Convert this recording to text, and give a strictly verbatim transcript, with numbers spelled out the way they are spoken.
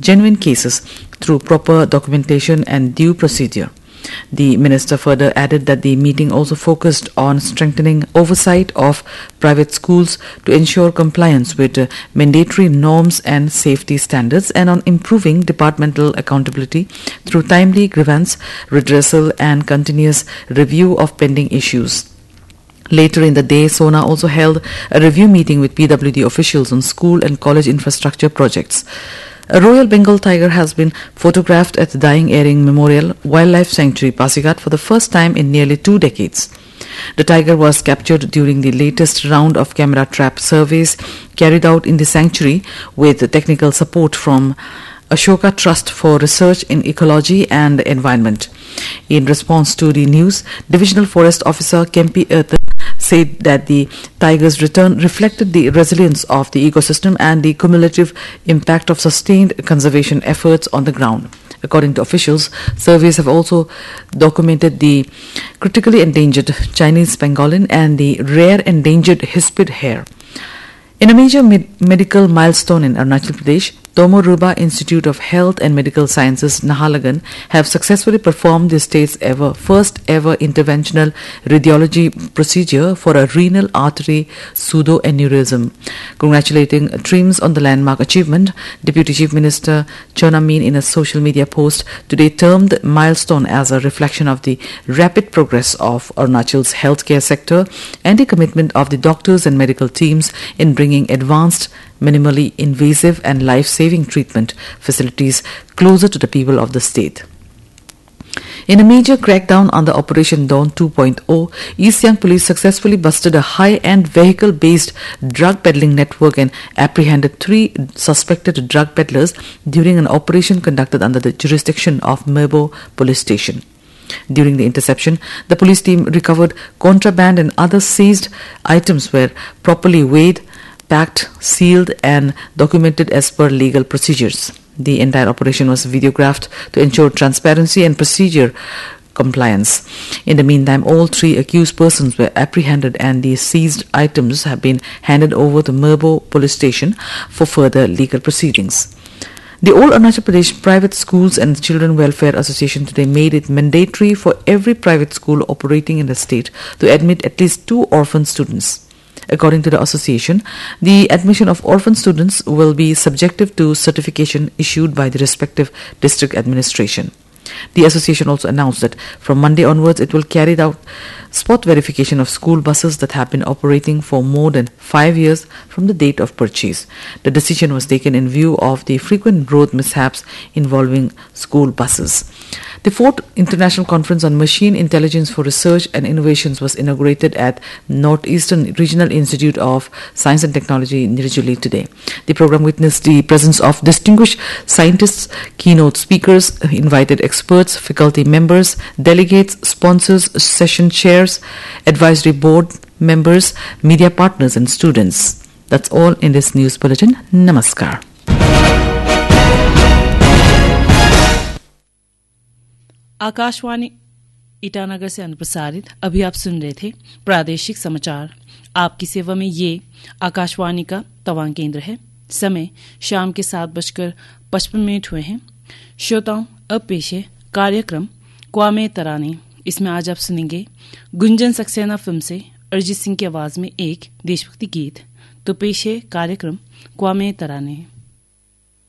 genuine cases through proper documentation and due procedure. The minister further added that the meeting also focused on strengthening oversight of private schools to ensure compliance with uh, mandatory norms and safety standards, and on improving departmental accountability through timely grievance redressal and continuous review of pending issues. Later in the day, SONA also held a review meeting with P W D officials on school and college infrastructure projects. A Royal Bengal tiger has been photographed at the Dying Earring Memorial Wildlife Sanctuary, Pasigat, for the first time in nearly two decades. The tiger was captured during the latest round of camera trap surveys carried out in the sanctuary with technical support from Ashoka Trust for Research in Ecology and Environment. In response to the news, Divisional Forest Officer Kempi Earth said that the tiger's return reflected the resilience of the ecosystem and the cumulative impact of sustained conservation efforts on the ground. According to officials, surveys have also documented the critically endangered Chinese pangolin and the rare endangered hispid hare. In a major med- medical milestone in Arunachal Pradesh, Tomo Ruba Institute of Health and Medical Sciences, Nahalagan, have successfully performed the state's ever first ever interventional radiology procedure for a renal artery pseudoaneurysm. Congratulating TRIMS on the landmark achievement, Deputy Chief Minister Chona Mean, in a social media post today, termed the milestone as a reflection of the rapid progress of Arunachal's healthcare sector and the commitment of the doctors and medical teams in bringing advanced, minimally invasive and life-saving treatment facilities closer to the people of the state. In a major crackdown under Operation Dawn two point oh, East Siang Police successfully busted a high-end vehicle-based drug peddling network and apprehended three suspected drug peddlers during an operation conducted under the jurisdiction of Merbo Police Station. During the interception, the police team recovered contraband and other seized items were properly weighed, packed, sealed and documented as per legal procedures. The entire operation was videographed to ensure transparency and procedure compliance. In the meantime, all three accused persons were apprehended and the seized items have been handed over to Merbo Police Station for further legal proceedings. The All Arunachal Pradesh Private Schools and Children Welfare Association today made it mandatory for every private school operating in the state to admit at least two orphan students. According to the association, the admission of orphan students will be subjective to certification issued by the respective district administration. The association also announced that from Monday onwards it will carry out spot verification of school buses that have been operating for more than five years from the date of purchase. The decision was taken in view of the frequent road mishaps involving school buses. The fourth International Conference on Machine Intelligence for Research and Innovations was inaugurated at Northeastern Regional Institute of Science and Technology in Nirjuli today. The program witnessed the presence of distinguished scientists, keynote speakers, invited experts, faculty members, delegates, sponsors, session chairs, advisory board members, media partners and students. That's all in this news bulletin. Namaskar. Akashvani Itanagar से अनुप्रसारित अभी आप सुन रहे थे प्रादेशिक समाचार। आपकी सेवा में ये आकाशवाणी का तवांग केंद्र है। समय शाम के सात बजकर पचपन मिनट हुए हैं। श्रोताओं, अब पेश है कार्यक्रम क्वामे तराने। इसमें आज आप सुनेंगे गुंजन सक्सेना फिल्म से अरिजीत सिंह की आवाज में एक देशभक्ति गीत। तो पेश है कार्यक्रम क्वामे तराने।